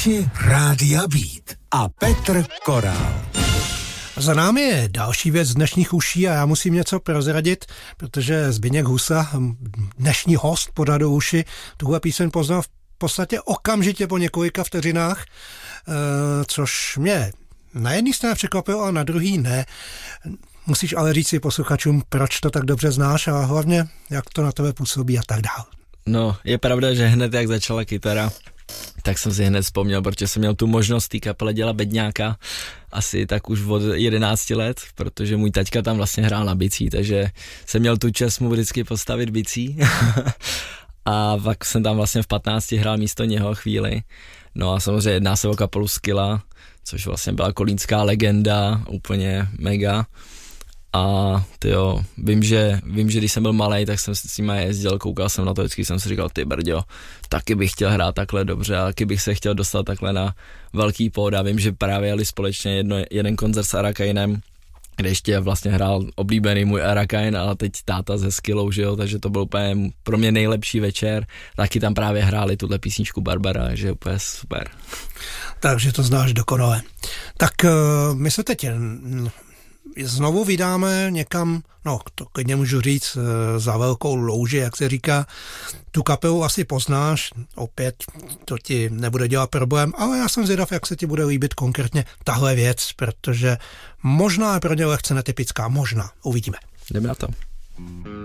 Posluchači Rádia Beat a Petr Korál. Za námi je další věc z dnešních uší a já musím něco prozradit, protože Zbyněk Husa, dnešní host pořadu Uši, tuhle píseň poznal v podstatě okamžitě po několika vteřinách, což mě na jedné straně překvapilo a na druhý ne. Musíš ale říct si posluchačům, proč to tak dobře znáš a hlavně, jak to na tebe působí a tak dál. No, je pravda, že hned jak začala kytara, tak jsem si hned vzpomněl, protože jsem měl tu možnost té kapele dělat bedňáka asi tak už od 11 let, protože můj taťka tam vlastně hrál na bicí, takže jsem měl tu čest mu vždycky postavit bicí a pak jsem tam vlastně v 15 hrál místo něho chvíli. No a samozřejmě jedná se o kapelu Skilla, což vlastně byla kolínská legenda, úplně mega. A tyjo, vím, že když jsem byl malej, tak jsem s nima jezdil, koukal jsem na to, vždycky jsem si říkal, ty brďo, taky bych chtěl hrát takhle dobře a taky bych se chtěl dostat takhle na velký pód. Vím, že právě jeli společně jeden koncert s Arakainem, kde ještě vlastně hrál oblíbený můj Arakain, ale teď táta se Skillou, že jo, takže to byl úplně pro mě nejlepší večer. Taky tam právě hráli tuhle písničku Barbara, že je úplně super. Takže to znáš dokonale. Tak my se teď znovu vydáme někam, no to klidně můžu říct, za velkou louži, jak se říká. Tu kapelu asi poznáš, opět to ti nebude dělat problém, ale já jsem zvědav, jak se ti bude líbit konkrétně tahle věc, protože možná je pro ně lehce netypická, možná, uvidíme. Jdeme na to.